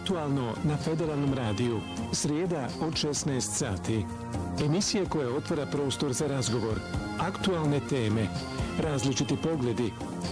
Aktualno na Federalnom radiju, srijeda od 16 sati. Emisija koja otvara prostor za razgovor, aktualne teme, različiti pogledi,